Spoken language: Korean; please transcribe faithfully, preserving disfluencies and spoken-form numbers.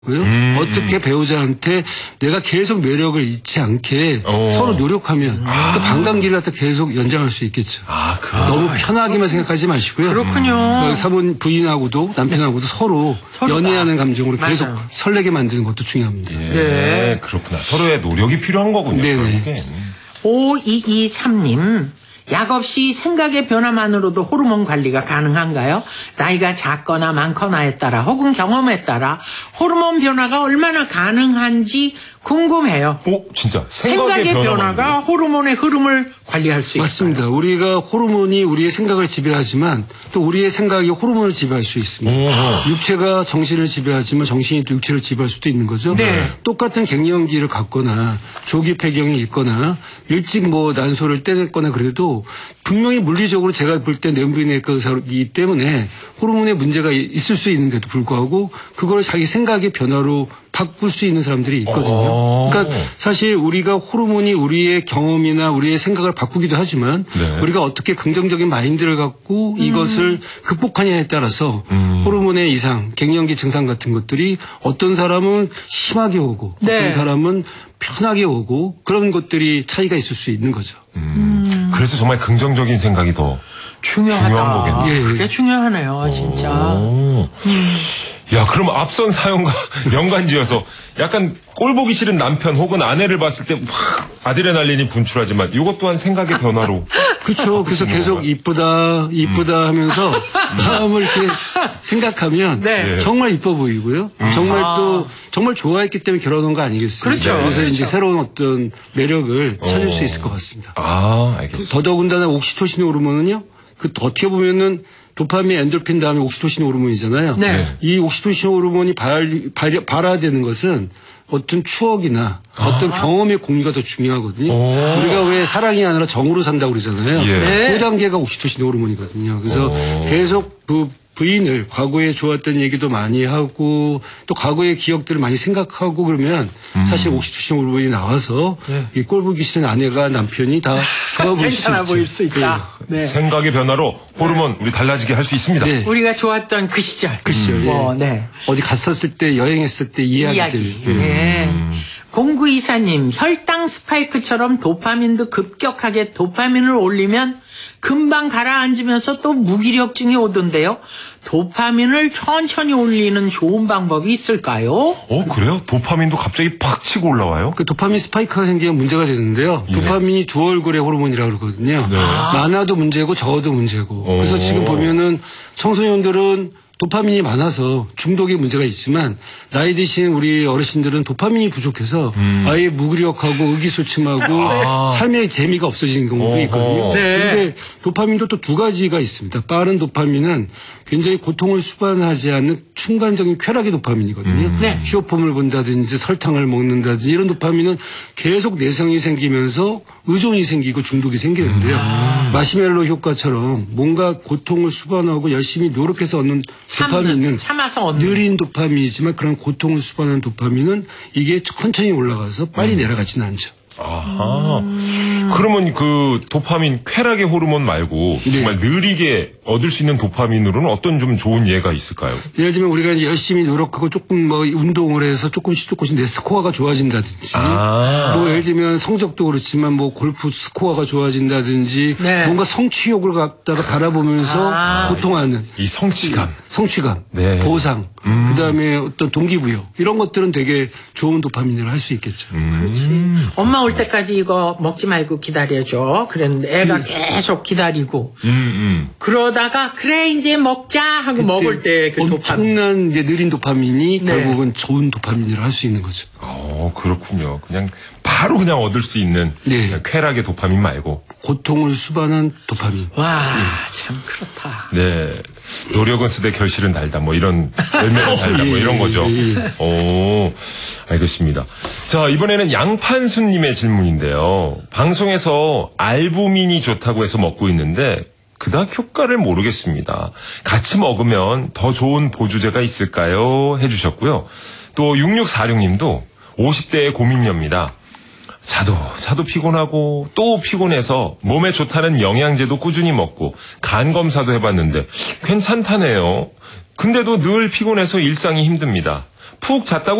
음. 어떻게 배우자한테 내가 계속 매력을 잃지 않게 오. 서로 노력하면 아. 그 반감기를 갖다 계속 연장할 수 있겠죠. 아, 그 너무 편하게만 생각하지 마시고요. 그렇군요. 사본 부인하고도 남편하고도 네. 서로 서로다. 연애하는 감정으로 맞아요. 계속 설레게 만드는 것도 중요합니다. 예, 네. 그렇구나. 서로의 노력이 필요한 거군요. 네네. 오이이삼 님. 약 없이 생각의 변화만으로도 호르몬 관리가 가능한가요? 나이가 작거나 많거나에 따라 혹은 경험에 따라 호르몬 변화가 얼마나 가능한지 궁금해요. 오, 진짜 생각의, 생각의 변화가 호르몬의 흐름을 관리할 수 있어요. 맞습니다. 우리가 호르몬이 우리의 생각을 지배하지만 또 우리의 생각이 호르몬을 지배할 수 있습니다. 오. 육체가 정신을 지배하지만 정신이 또 육체를 지배할 수도 있는 거죠. 네. 똑같은 갱년기를 갖거나 조기 폐경이 있거나 일찍 뭐 난소를 떼냈거나 그래도 분명히 물리적으로 제가 볼 때 내분비내과 의사이기 때문에 호르몬에 문제가 있을 수 있는데도 불구하고 그걸 자기 생각의 변화로 바꿀 수 있는 사람들이 있거든요. 그러니까 사실 우리가 호르몬이 우리의 경험이나 우리의 생각을 바꾸기도 하지만 네. 우리가 어떻게 긍정적인 마인드를 갖고 음. 이것을 극복하냐에 따라서 음. 호르몬의 이상, 갱년기 증상 같은 것들이 어떤 사람은 심하게 오고 네. 어떤 사람은 편하게 오고 그런 것들이 차이가 있을 수 있는 거죠. 음. 음. 그래서 정말 긍정적인 생각이 더 중요하다. 중요한 거겠네요. 예. 그게 중요하네요, 진짜. 음. 야, 그럼 앞선 사연과 연관지어서 약간 꼴 보기 싫은 남편 혹은 아내를 봤을 때 확 아드레날린이 분출하지만 이것 또한 생각의 변화로. 그렇죠. 그래서 계속 건가요? 이쁘다, 이쁘다 음. 하면서 마음을 이렇게 생각하면 네. 정말 이뻐 보이고요. 음. 정말 아. 또 정말 좋아했기 때문에 결혼한 거 아니겠습니까? 그렇죠. 그래서 그렇죠. 이제 새로운 어떤 매력을 찾을 수 있을 것 같습니다. 아, 알겠습니다. 더더군다나 옥시토신 호르몬은요. 그 어떻게 보면은 도파민, 엔돌핀 다음에 옥시토신 호르몬이잖아요. 네. 이 옥시토신 호르몬이 발, 발, 발화되는 것은 어떤 추억이나 아. 어떤 경험의 공유가 더 중요하거든요. 오. 우리가 왜 사랑이 아니라 정으로 산다고 그러잖아요. 예. 네. 그 단계가 옥시토신 호르몬이거든요. 그래서 오. 계속 그 부인을 과거에 좋았던 얘기도 많이 하고 또 과거의 기억들을 많이 생각하고 그러면 음. 사실 옥시토신 호르몬이 나와서 네. 이 꼴보기 싫은 아내가 남편이 다 좋아 보일 수 있죠. 보일 수 있다. 네. 네. 생각의 변화로 호르몬 우리 달라지게 할 수 있습니다. 네. 우리가 좋았던 그 시절. 그 시절. 음. 뭐, 네. 어디 갔었을 때 여행했을 때 이야기들. 이야기. 네. 네. 음. 공구이사님 혈당 스파이크처럼 도파민도 급격하게 도파민을 올리면 금방 가라앉으면서 또 무기력증이 오던데요. 도파민을 천천히 올리는 좋은 방법이 있을까요? 어, 그래요? 도파민도 갑자기 팍 치고 올라와요? 그 도파민 스파이크가 생기면 문제가 되는데요. 네. 도파민이 두 얼굴의 호르몬이라고 그러거든요. 네. 많아도 문제고 적어도 문제고. 오. 그래서 지금 보면은 청소년들은 도파민이 많아서 중독의 문제가 있지만 나이 드신 우리 어르신들은 도파민이 부족해서 음. 아예 무기력하고 의기소침하고 아. 삶의 재미가 없어지는 경우도 있거든요. 그런데 네. 도파민도 또 두 가지가 있습니다. 빠른 도파민은 굉장히 고통을 수반하지 않는 순간적인 쾌락의 도파민이거든요. 음. 네. 쇼폼을 본다든지 설탕을 먹는다든지 이런 도파민은 계속 내성이 생기면서 의존이 생기고 중독이 생기는데요. 음. 마시멜로 효과처럼 뭔가 고통을 수반하고 열심히 노력해서 얻는 도파민은 참아서 얻는. 느린 도파민이지만 그런 고통을 수반하는 도파민은 이게 천천히 올라가서 빨리 음. 내려가지는 않죠. 아하. 음. 그러면 그 도파민 쾌락의 호르몬 말고 네. 정말 느리게 얻을 수 있는 도파민으로는 어떤 좀 좋은 예가 있을까요? 예를 들면 우리가 이제 열심히 노력하고 조금 뭐 운동을 해서 조금씩 조금씩 내 스코어가 좋아진다든지 아. 뭐 예를 들면 성적도 그렇지만 뭐 골프 스코어가 좋아진다든지 네. 뭔가 성취욕을 갖다가 바라보면서 아. 고통하는 이 성취감, 성취감, 네. 보상, 음. 그다음에 어떤 동기부여 이런 것들은 되게 좋은 도파민을 할 수 있겠죠. 음. 그렇지. 엄마 올 때까지 이거 먹지 말고 기다려줘. 그랬는데 애가 음. 계속 기다리고 음, 음. 그러다가 그래 이제 먹자 하고 먹을 때 그 엄청난 도파민. 이제 느린 도파민이 네. 결국은 좋은 도파민을 할 수 있는 거죠. 어, 그렇군요. 그냥 바로 그냥 얻을 수 있는 네. 쾌락의 도파민 말고 고통을 수반한 도파민. 와, 참 네. 그렇다. 네. 노력은 쓰되 결실은 달다. 뭐 이런 열매는 달다. 뭐 이런 거죠. 오, 알겠습니다. 자, 이번에는 양판수님의 질문인데요. 방송에서 알부민이 좋다고 해서 먹고 있는데 그닥 효과를 모르겠습니다. 같이 먹으면 더 좋은 보조제가 있을까요? 해주셨고요. 또 육육사육님도 오십 대의 고민녀입니다. 자도 자도 피곤하고 또 피곤해서 몸에 좋다는 영양제도 꾸준히 먹고 간 검사도 해봤는데 괜찮다네요. 근데도 늘 피곤해서 일상이 힘듭니다. 푹 잤다고